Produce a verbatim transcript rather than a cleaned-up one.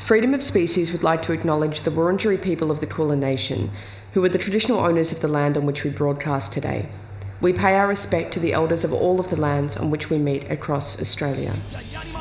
Freedom of Species would like to acknowledge the Wurundjeri people of the Kulin Nation, who are the traditional owners of the land on which we broadcast today. We pay our respect to the elders of all of the lands on which we meet across Australia.